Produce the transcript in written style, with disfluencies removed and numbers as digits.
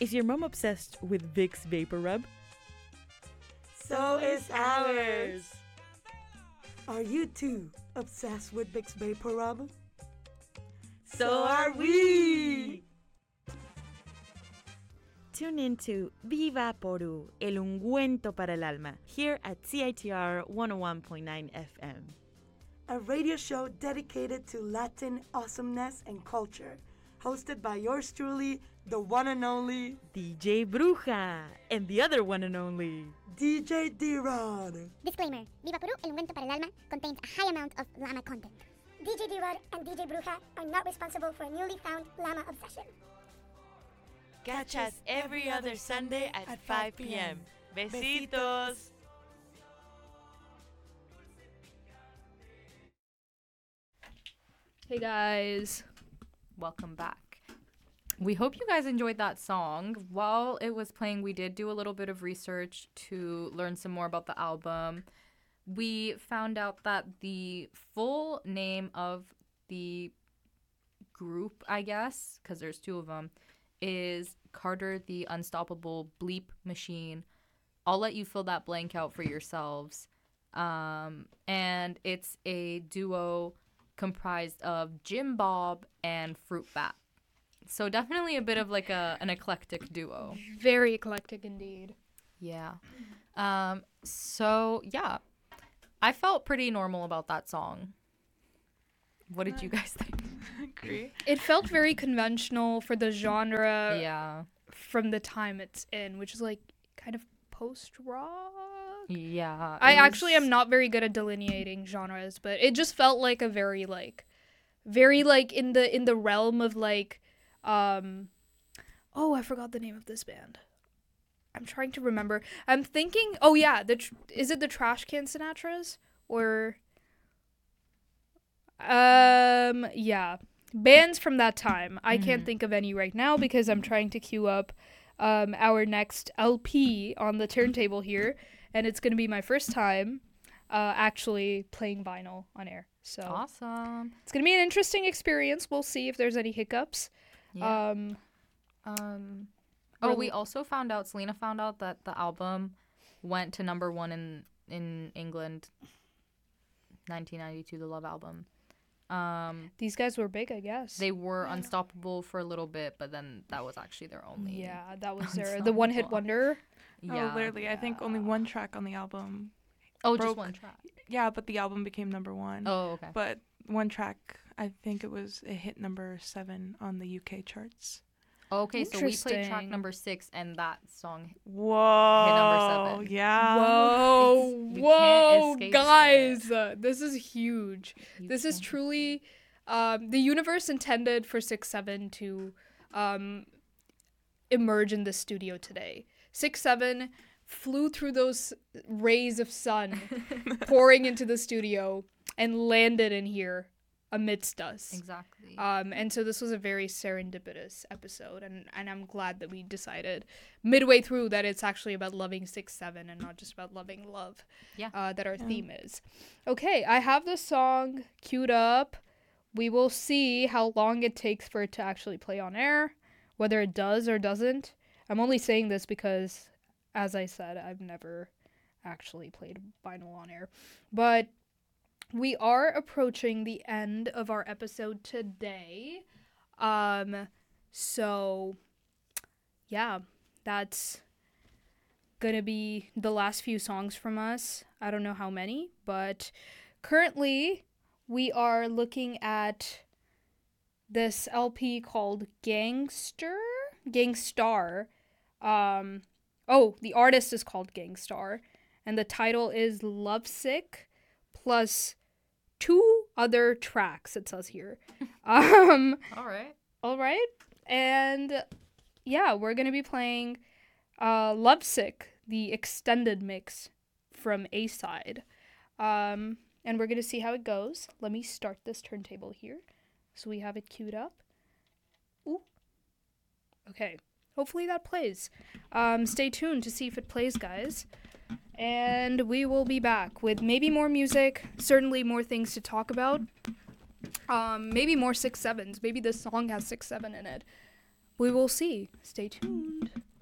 Is your mom obsessed with Vicks Vapor Rub? So is ours. Are you too obsessed with Vicks Vapor Rub? So are we. Tune in to Viva Poru, el ungüento para el alma, here at CITR 101.9 FM. A radio show dedicated to Latin awesomeness and culture, hosted by yours truly, the one and only DJ Bruja, and the other one and only DJ D-Rod. Disclaimer, Viva Peru, el ungüento para el alma, contains a high amount of llama content. DJ D-Rod and DJ Bruja are not responsible for a newly found llama obsession. Catch us every other Sunday at 5 p.m. Besitos. Hey guys, welcome back. We hope you guys enjoyed that song. While it was playing, we did do a little bit of research to learn some more about the album. We found out that the full name of the group, I guess, because there's two of them, is Carter the Unstoppable Bleep Machine. I'll let you fill that blank out for yourselves. And it's a duo comprised of Jim Bob and Fruit Bat. So definitely a bit of like an eclectic duo. Very eclectic indeed. Yeah. So yeah, I felt pretty normal about that song. What did you guys think? Agree. It felt very conventional for the genre. Yeah. From the time it's in, which is like kind of post-rock. Yeah. I actually am not very good at delineating genres, but it just felt like a very in the realm of like I forgot the name of this band. I'm trying to remember. I'm thinking, is it the Trash Can Sinatras or yeah, bands from that time. I can't think of any right now because I'm trying to queue up our next LP on the turntable here, and it's going to be my first time actually playing vinyl on air. So awesome. It's going to be an interesting experience. We'll see if there's any hiccups. Yeah. We also found out, Selena found out that the album went to number 1 in England, 1992, the Love album. These guys were big, I guess. They were unstoppable for a little bit, but then that was actually their only. Yeah, that was the one-hit wonder. Yeah. Oh, literally, I think only one track on the album. Oh, just one track. Yeah, but the album became number 1. Oh, okay. But one track, I think it hit number 7 on the UK charts. Okay, so we played track number 6, and that song Whoa. hit number 7. Yeah. Whoa, escape guys. This is huge. This is truly the universe intended for 6-7 to emerge in the studio today. 6-7 flew through those rays of sun pouring into the studio and landed in here amidst us. Exactly. And so this was a very serendipitous episode, and I'm glad that we decided midway through that it's actually about loving 6-7 and not just about loving love. Yeah. That our theme is. Okay, I have the song queued up. We will see how long it takes for it to actually play on air, whether it does or doesn't. I'm only saying this because, as I said, I've never actually played vinyl on air. But we are approaching the end of our episode today. So, yeah, that's gonna be the last few songs from us. I don't know how many, but currently we are looking at this LP called Gangstar. The artist is called Gangstar, and the title is Lovesick plus 2 other tracks, it says here. All right. And yeah, we're going to be playing Lovesick, the extended mix from A-Side. And we're going to see how it goes. Let me start this turntable here so we have it queued up. Ooh. Okay. Hopefully that plays. Stay tuned to see if it plays, guys. And we will be back with maybe more music, certainly more things to talk about. Maybe more 6-7s. Maybe this song has 6-7 in it. We will see. Stay tuned.